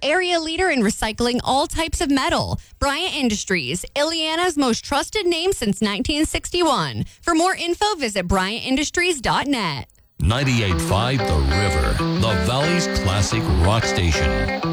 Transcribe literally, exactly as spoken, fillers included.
area leader in recycling all types of metal. Bryant Industries, Ileana's most trusted name since nineteen sixty-one. For more info, visit bryant industries dot net. ninety-eight point five The River, the Valley's classic rock station.